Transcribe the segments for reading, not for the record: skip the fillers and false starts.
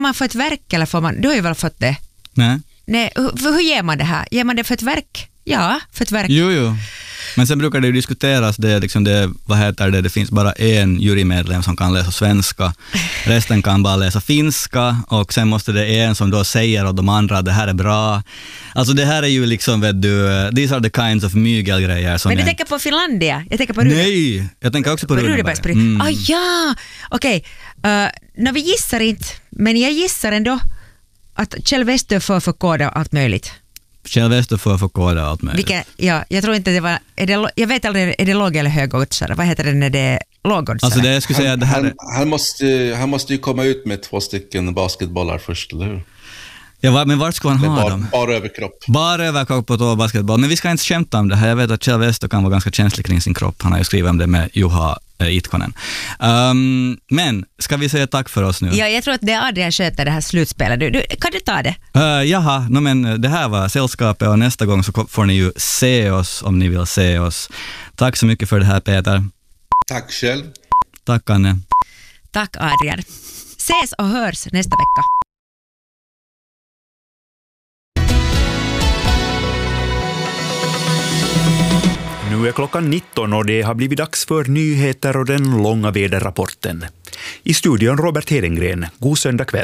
Man får ett verk eller får man, du har ju väl fått det? Nej, hur ger man det här? Ger man det för ett verk? Ja, för ett verk. Jo. Men sen brukar det ju diskuteras det finns bara en jurymedlem som kan läsa svenska, resten kan bara läsa finska och sen måste det en som då säger åt de andra att det här är bra. Alltså det här är ju liksom, these are the kinds of mygelgrejer som... Men du tänker på Finlandia? Jag tänker på Nej, jag tänker också på Runeberg. Okej. När vi gissar inte, men jag gissar ändå att Kjell Westö får förkoda allt möjligt. Kjell Westö får förkoda allt möjligt. Jag tror inte det var... jag vet aldrig, är det låg- eller högoddsare? Vad heter det när det är lågoddsare? Alltså det jag skulle säga... Han måste ju komma ut med 2 stycken basketbollar först, eller hur? Ja, men vart ska han ha dem? Bara överkropp. Bara överkropp på 2 basketboll. Men vi ska inte skämta om det här. Jag vet att Kjell Westö kan vara ganska känslig kring sin kropp. Han har ju skrivit om det med Juha Itkonen. Men ska vi säga tack för oss nu? Ja, jag tror att det är Adrian sköter det här slutspelet. Kan du ta det? Men det här var sällskapet och nästa gång så får ni ju se oss om ni vill se oss. Tack så mycket för det här, Peter. Tack själv. Tack, Anne. Tack, Adrian. Ses och hörs nästa vecka. Nu är klockan 19 och det har blivit dags för nyheter och den långa väderrapporten. I studion Robert Hedengren. God söndag kväll.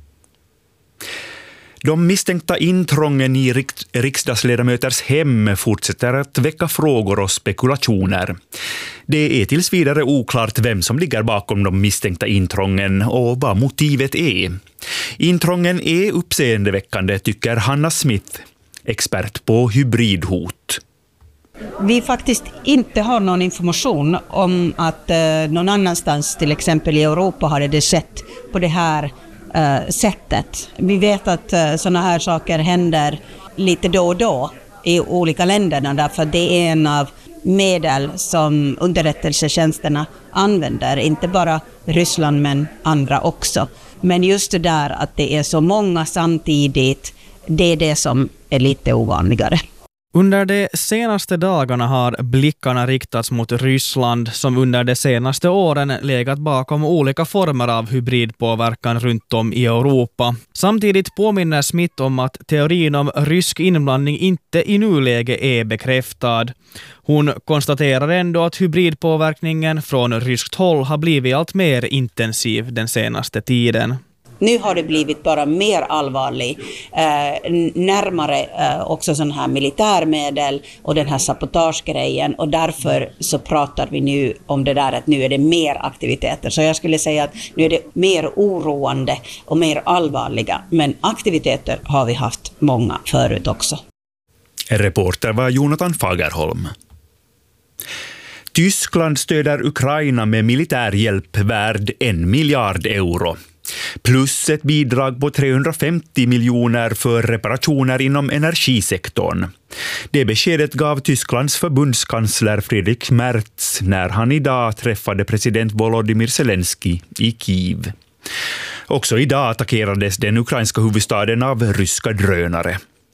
De misstänkta intrången i riksdagsledamöters hem fortsätter att väcka frågor och spekulationer. Det är tills vidare oklart vem som ligger bakom de misstänkta intrången och vad motivet är. Intrången är uppseendeväckande, tycker Hanna Smith, expert på hybridhot. Vi faktiskt inte har någon information om att någon annanstans, till exempel i Europa, hade det skett på det här sättet. Vi vet att sådana här saker händer lite då och då i olika länderna, därför att det är en av medel som underrättelsetjänsterna använder, inte bara Ryssland men andra också. Men just det där att det är så många samtidigt, det är det som är lite ovanligare. Under de senaste dagarna har blickarna riktats mot Ryssland som under de senaste åren legat bakom olika former av hybridpåverkan runt om i Europa. Samtidigt påminner Smith om att teorin om rysk inblandning inte i nuläge är bekräftad. Hon konstaterar ändå att hybridpåverkningen från ryskt håll har blivit allt mer intensiv den senaste tiden. Nu har det blivit bara mer allvarlig, närmare också sån här militärmedel och den här sabotagegrejen, och därför så pratar vi nu om det där att nu är det mer aktiviteter. Så jag skulle säga att nu är det mer oroande och mer allvarliga, men aktiviteter har vi haft många förut också. Reporter var Jonathan Fagerholm. Tyskland stöder Ukraina med militärhjälp värd 1 miljard euro. Plus ett bidrag på 350 miljoner för reparationer inom energisektorn. Det beskedet gav Tysklands förbundskansler Friedrich Merz när han idag träffade president Volodymyr Zelensky i Kiev. Också idag attackerades den ukrainska huvudstaden av ryska drönare.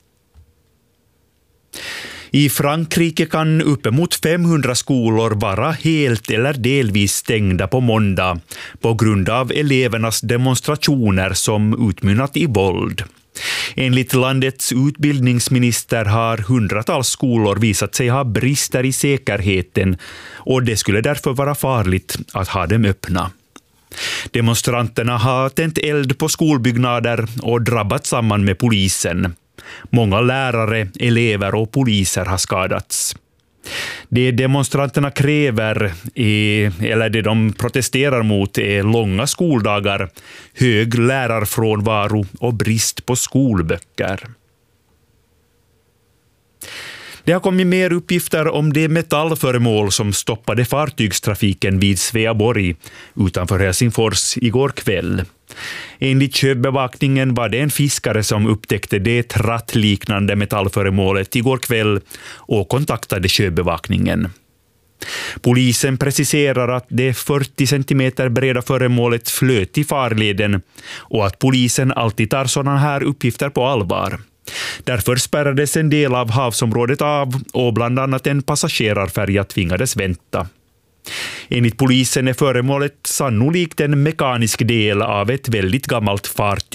I Frankrike kan uppemot 500 skolor vara helt eller delvis stängda på måndag på grund av elevernas demonstrationer som utmynnat i våld. Enligt landets utbildningsminister har hundratals skolor visat sig ha brister i säkerheten och det skulle därför vara farligt att ha dem öppna. Demonstranterna har tänt eld på skolbyggnader och drabbat samman med polisen. Många lärare, elever och poliser har skadats. Det demonstranterna kräver eller det de protesterar mot är långa skoldagar, hög lärarfrånvaro och brist på skolböcker. Det har kommit mer uppgifter om det metallföremål som stoppade fartygstrafiken vid Sveaborg utanför Helsingfors igår kväll. Enligt sjöbevakningen var det en fiskare som upptäckte det rattliknande metallföremålet igår kväll och kontaktade sjöbevakningen. Polisen preciserar att det 40 cm breda föremålet flöt i farleden och att polisen alltid tar sådana här uppgifter på allvar. Därför spärrades en del av havsområdet av och bland annat en passagerarfärja tvingades vänta. Enligt polisen är föremålet sannolikt en mekanisk del av ett väldigt gammalt fartyg.